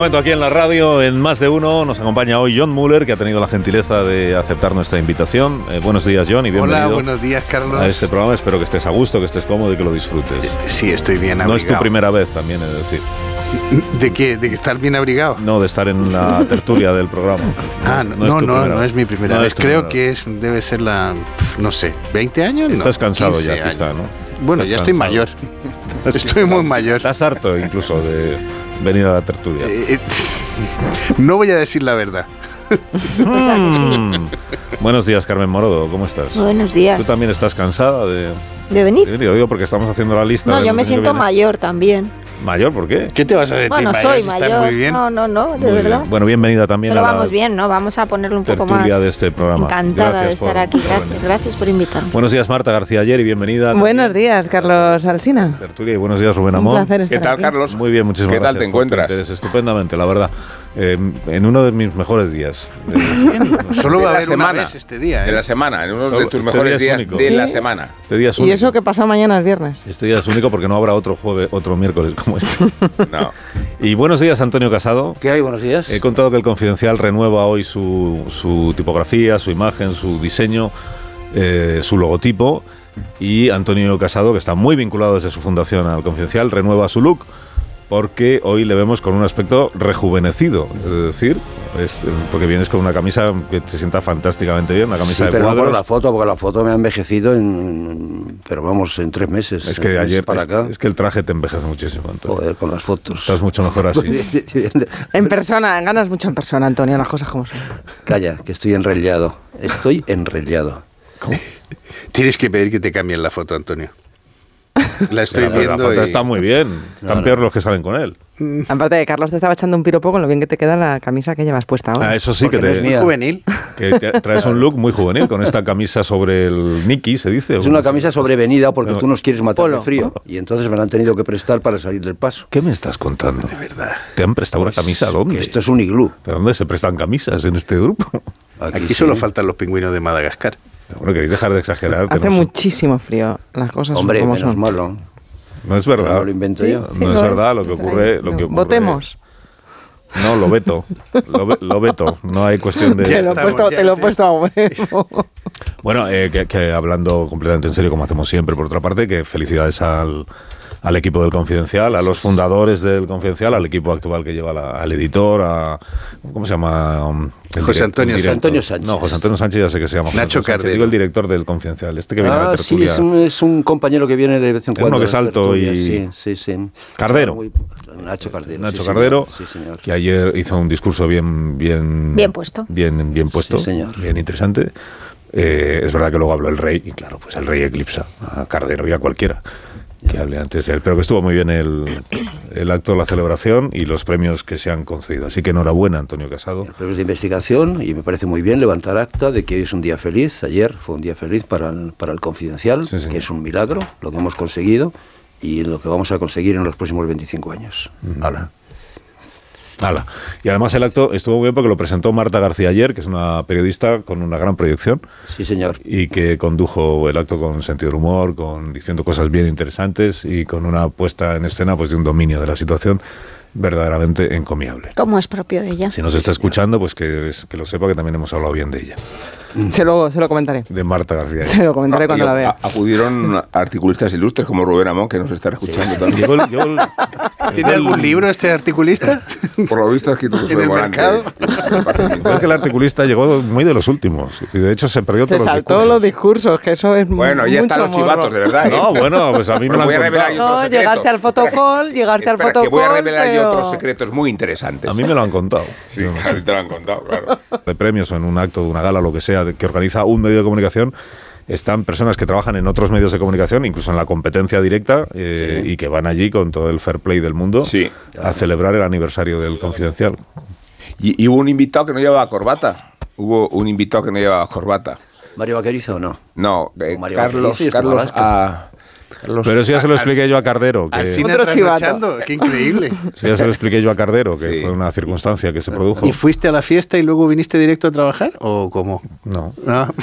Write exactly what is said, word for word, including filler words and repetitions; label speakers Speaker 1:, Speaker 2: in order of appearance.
Speaker 1: Momento aquí en la radio, en Más de Uno, nos acompaña hoy John Muller, que ha tenido la gentileza de aceptar nuestra invitación. Eh, buenos días, John, y bienvenido.
Speaker 2: Hola, buenos días, Carlos.
Speaker 1: A este programa. Espero que estés a gusto, que estés cómodo y que lo disfrutes.
Speaker 2: Sí, estoy bien abrigado.
Speaker 1: No es tu primera vez, también, es decir.
Speaker 2: ¿De qué? ¿De que estar bien abrigado?
Speaker 1: No, de estar en la tertulia del programa.
Speaker 2: Ah, no, no, no, es, no, no es mi primera no vez. Creo primera que es, debe ser la, no sé, ¿veinte años?
Speaker 1: Estás
Speaker 2: no,
Speaker 1: cansado ya,
Speaker 2: años.
Speaker 1: quizá, ¿no?
Speaker 2: Bueno,
Speaker 1: Estás
Speaker 2: ya
Speaker 1: cansado.
Speaker 2: Estoy mayor. Estoy muy mayor.
Speaker 1: Estás harto incluso de venir a la tertulia.
Speaker 2: Eh, eh, no voy a decir la verdad.
Speaker 1: Mm. Buenos días, Carmen Morodo, ¿cómo estás?
Speaker 3: Buenos días.
Speaker 1: ¿Tú también estás cansada de,
Speaker 3: de venir?
Speaker 1: de venir? Yo digo porque estamos haciendo la lista.
Speaker 3: No, yo me siento mayor también.
Speaker 1: ¿Mayor? ¿Por qué?
Speaker 2: ¿Qué te vas a decir?
Speaker 3: Bueno,
Speaker 2: mayor,
Speaker 3: soy
Speaker 2: si
Speaker 3: mayor.
Speaker 2: Estás muy bien.
Speaker 3: No, no, no, de
Speaker 1: Muy
Speaker 3: verdad.
Speaker 1: Bien. Bueno, bienvenida también
Speaker 3: Pero
Speaker 1: a la
Speaker 3: vamos bien, ¿no? Vamos a ponerle un poco más.
Speaker 1: tertulia de este programa.
Speaker 3: Encantada
Speaker 1: Gracias
Speaker 3: de estar
Speaker 1: por,
Speaker 3: aquí.
Speaker 1: por
Speaker 3: Gracias,
Speaker 1: venir.
Speaker 3: gracias por invitarme.
Speaker 1: Buenos días, Marta García Ayer, y bienvenida.
Speaker 4: Buenos
Speaker 1: también.
Speaker 4: días, Carlos Alsina.
Speaker 1: Tertulia, y buenos días, Rubén
Speaker 4: Un
Speaker 1: Amón.
Speaker 4: placer estar
Speaker 5: ¿Qué tal,
Speaker 4: aquí.
Speaker 5: Carlos?
Speaker 1: Muy bien, muchísimas
Speaker 5: ¿Qué
Speaker 1: gracias.
Speaker 5: tal te
Speaker 1: por tu
Speaker 5: encuentras?
Speaker 1: interés. Estupendamente, la verdad. Eh, en uno de mis mejores días.
Speaker 2: Solo
Speaker 5: De
Speaker 2: va a
Speaker 5: la
Speaker 2: haber
Speaker 5: semana.
Speaker 2: una vez este día. ¿eh?
Speaker 5: De la semana, en uno
Speaker 1: Solo-
Speaker 5: de tus
Speaker 1: este
Speaker 5: mejores
Speaker 1: día es
Speaker 5: días
Speaker 1: único.
Speaker 5: de la
Speaker 4: Sí.
Speaker 5: semana.
Speaker 1: Este día es
Speaker 4: Y
Speaker 1: único.
Speaker 4: eso que pasado mañana es viernes.
Speaker 1: Este día es único porque no habrá otro jueves, otro miércoles como este.
Speaker 5: No.
Speaker 1: Y buenos días, Antonio Casado.
Speaker 6: ¿Qué hay? Buenos días.
Speaker 1: He contado que el Confidencial renueva hoy su, su tipografía, su imagen, su diseño, eh, su logotipo. Y Antonio Casado, que está muy vinculado desde su fundación al Confidencial, renueva su look porque hoy le vemos con un aspecto rejuvenecido. Es decir, es, porque vienes con una camisa que te sienta fantásticamente bien, una camisa
Speaker 6: Sí,
Speaker 1: de
Speaker 6: pero no
Speaker 1: cuadros.
Speaker 6: por la foto, porque la foto me ha envejecido en, pero vamos, en tres meses.
Speaker 1: Es que
Speaker 6: Tres
Speaker 1: ayer,
Speaker 6: para
Speaker 1: es,
Speaker 6: acá.
Speaker 1: es que el traje te envejece muchísimo, Antonio.
Speaker 6: Joder, con las fotos.
Speaker 1: Estás mucho mejor así.
Speaker 4: En persona, ganas mucho en persona, Antonio, las cosas como son.
Speaker 6: Calla, que estoy enrollado. Estoy enrollado.
Speaker 1: ¿Cómo?
Speaker 2: Tienes que pedir que te cambien la foto, Antonio. La estoy
Speaker 1: Pero la
Speaker 2: viendo.
Speaker 1: foto
Speaker 2: y-
Speaker 1: está muy bien. Están
Speaker 6: No,
Speaker 1: peor
Speaker 6: no.
Speaker 1: los que salen con él.
Speaker 4: Aparte de Carlos te estaba echando un piropo con lo bien que te queda la camisa que llevas puesta ahora.
Speaker 1: Ah, eso sí,
Speaker 6: Porque
Speaker 1: que
Speaker 6: no
Speaker 1: te,
Speaker 6: es mía.
Speaker 2: Juvenil.
Speaker 1: que te traes un look muy juvenil con esta camisa sobre el Nicky, se dice.
Speaker 6: Es una camisa sobrevenida porque
Speaker 1: No.
Speaker 6: tú nos quieres matar de
Speaker 4: Polo.
Speaker 6: frío. Y entonces me la han tenido que prestar para salir del paso.
Speaker 1: ¿Qué me estás contando?
Speaker 2: De verdad.
Speaker 1: ¿Te han prestado una
Speaker 6: Pues,
Speaker 1: camisa? ¿Dónde?
Speaker 6: que esto es un iglú.
Speaker 1: ¿Pero dónde se prestan camisas en este grupo?
Speaker 2: Aquí
Speaker 6: sí.
Speaker 2: solo faltan los pingüinos de Madagascar.
Speaker 1: Bueno, queréis dejar de exagerar.
Speaker 4: Hace
Speaker 1: tenemos-
Speaker 4: muchísimo frío, las cosas
Speaker 6: Hombre,
Speaker 4: son como
Speaker 6: menos
Speaker 4: son.
Speaker 6: malo.
Speaker 1: No es verdad.
Speaker 6: No lo invento yo.
Speaker 4: Sí,
Speaker 1: No es
Speaker 4: lo
Speaker 1: verdad lo que
Speaker 4: Pues
Speaker 1: ocurre.
Speaker 4: ahí,
Speaker 1: Lo que ocurre-
Speaker 4: Votemos.
Speaker 1: No, lo veto. Lo, ve- lo veto. No hay cuestión de...
Speaker 2: Ya
Speaker 4: Te lo he
Speaker 2: estamos,
Speaker 4: puesto,
Speaker 2: ya
Speaker 4: te lo he
Speaker 2: te-
Speaker 4: puesto a huevo.
Speaker 1: Bueno, eh, que, que hablando completamente en serio, como hacemos siempre, por otra parte, que felicidades al, al equipo del Confidencial, a los fundadores del Confidencial, al equipo actual que lleva la- al editor, a... ¿Cómo se llama? Um, el
Speaker 2: José
Speaker 1: direct-
Speaker 2: Antonio
Speaker 1: el director.
Speaker 6: Antonio Sánchez.
Speaker 1: No, José Antonio Sánchez ya sé que se llama José
Speaker 2: Nacho
Speaker 1: Antonio Sánchez.
Speaker 2: Cardero.
Speaker 1: Digo el director del Confidencial, este que viene a la
Speaker 6: Ah, sí,
Speaker 1: tertulia.
Speaker 6: es un, es un compañero que viene de vez en
Speaker 1: Es
Speaker 6: cuando.
Speaker 1: uno que
Speaker 6: a
Speaker 1: es
Speaker 6: las
Speaker 1: alto y-
Speaker 6: tertulias, Sí, sí, sí.
Speaker 1: Cardero.
Speaker 6: Muy- Nacho Cardero.
Speaker 1: Nacho
Speaker 6: sí,
Speaker 1: Cardero,
Speaker 6: señor. Sí, señor.
Speaker 1: que ayer hizo un discurso bien... Bien,
Speaker 3: Bien puesto.
Speaker 1: Bien, bien puesto,
Speaker 6: Sí, señor.
Speaker 1: bien interesante. Eh, es verdad que luego habló el rey, y claro, pues el rey eclipsa a Cardero y a cualquiera que hable antes de él. Pero que estuvo muy bien el, el acto, la celebración y los premios que se han concedido. Así que enhorabuena, Antonio Casado.
Speaker 6: Premios de investigación, y me parece muy bien levantar acta de que hoy es un día feliz. Ayer fue un día feliz para el, para el Confidencial,
Speaker 1: Sí, señor.
Speaker 6: que es un milagro lo que hemos conseguido y lo que vamos a conseguir en los próximos veinticinco años. Hala.
Speaker 1: Hala. Y además el acto estuvo muy bien porque lo presentó Marta García Ayer, que es una periodista con una gran proyección
Speaker 6: Sí, señor.
Speaker 1: y que condujo el acto con sentido del humor, con diciendo cosas bien interesantes y con una puesta en escena pues de un dominio de la situación verdaderamente encomiable.
Speaker 3: Como es propio de ella.
Speaker 1: Si nos está escuchando, pues que, que lo sepa, que también hemos hablado bien de ella,
Speaker 4: Se lo, se lo comentaré.
Speaker 1: de Marta García
Speaker 4: Se
Speaker 1: Ayer.
Speaker 4: lo comentaré cuando
Speaker 5: Y
Speaker 4: la
Speaker 5: a-
Speaker 4: vea.
Speaker 5: Acudieron articulistas ilustres como Rubén Amón, que nos está escuchando también.
Speaker 1: Llegó el- llegó el-
Speaker 2: ¿Tiene
Speaker 1: llegó el-
Speaker 2: algún libro este articulista?
Speaker 5: Por lo visto, ha escrito
Speaker 2: ¿En
Speaker 5: sobre
Speaker 2: el
Speaker 5: Morante.
Speaker 2: mercado?
Speaker 1: Es que el articulista llegó muy de los últimos. Y de hecho se perdió
Speaker 4: Se
Speaker 1: todos los
Speaker 4: saltó
Speaker 1: discursos.
Speaker 4: los discursos, que eso es
Speaker 5: Bueno, ya
Speaker 4: mucho
Speaker 5: están los
Speaker 4: morro.
Speaker 5: chivatos, de verdad. ¿eh?
Speaker 1: No, bueno, pues a mí me lo
Speaker 5: Voy a
Speaker 1: han
Speaker 5: revelar
Speaker 1: contado.
Speaker 5: otros
Speaker 4: No,
Speaker 5: secretos.
Speaker 4: llegaste al fotocall, llegaste al
Speaker 5: Espera, que voy a
Speaker 4: fotocall,
Speaker 5: revelar yo
Speaker 4: pero-
Speaker 5: otros secretos muy interesantes.
Speaker 1: A mí me lo han contado.
Speaker 5: Sí,
Speaker 1: Yo no
Speaker 5: claro,
Speaker 1: sé.
Speaker 5: te lo han contado, claro.
Speaker 1: De premios o en un acto, de una gala, lo que sea, de- que organiza un medio de comunicación, están personas que trabajan en otros medios de comunicación, incluso en la competencia directa, eh, y que van allí con todo el fair play del mundo
Speaker 5: Sí.
Speaker 1: a celebrar el aniversario del Confidencial.
Speaker 5: Y, y hubo un invitado que no llevaba corbata. Hubo un invitado que no llevaba corbata.
Speaker 6: ¿Mario Vaquerizo o no?
Speaker 5: No, eh,
Speaker 6: O Mario
Speaker 5: Carlos,
Speaker 6: Vaquerizo y este
Speaker 5: Carlos,
Speaker 6: Carrasco.
Speaker 5: a, Carlos
Speaker 1: Pero eso ya se lo
Speaker 5: a-
Speaker 1: expliqué yo a Cardero. Que,
Speaker 2: Así
Speaker 4: Otro chivato.
Speaker 2: trasnochando, qué increíble.
Speaker 1: eso ya se lo expliqué yo a Cardero, que
Speaker 5: Sí.
Speaker 1: fue una circunstancia que se produjo.
Speaker 2: ¿Y fuiste a la fiesta y luego viniste directo a trabajar? ¿O cómo?
Speaker 1: No.
Speaker 2: Ah.